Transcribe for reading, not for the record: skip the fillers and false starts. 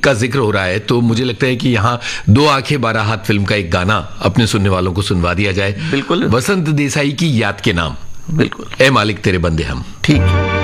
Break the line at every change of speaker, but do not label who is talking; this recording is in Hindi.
का जिक्र हो रहा है तो मुझे लगता है कि यहाँ 2 आंखें 12 हाथ फिल्म का एक गाना अपने सुनने वालों को सुनवा दिया जाए।
बिल्कुल।
वसंत देसाई की याद के नाम।
बिल्कुल।
ए मालिक तेरे बंदे हम।
ठीक है।